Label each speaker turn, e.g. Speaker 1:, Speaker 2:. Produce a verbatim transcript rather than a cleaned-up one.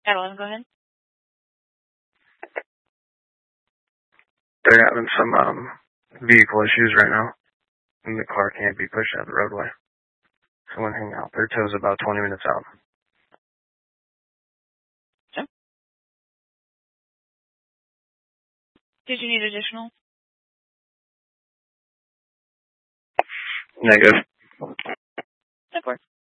Speaker 1: Adeline, go ahead.
Speaker 2: They're having some um, vehicle issues right now, and the car can't be pushed out the roadway. Someone hang out. Their tow's about twenty minutes out.
Speaker 1: So? Did you need additional?
Speaker 2: Negative.
Speaker 1: Of course.